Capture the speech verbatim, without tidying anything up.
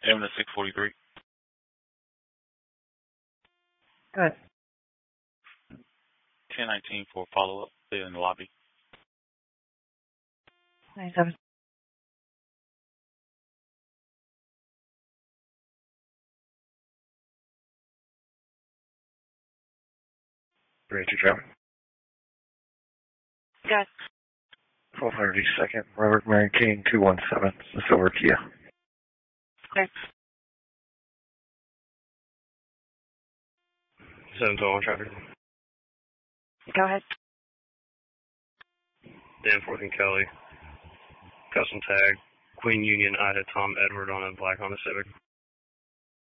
M to six forty-three. Go ahead. ten nineteen for follow-up. They're in the lobby. ninety-seven. Three two traffic. Go ahead. twelve thirty-second, Robert Mary King, two one seven, the Silver Kia. Clear. seven twelve traffic. Go ahead. Danforth and Kelly. Custom tag. Queen Union Ida Tom Edward on a black Honda Civic.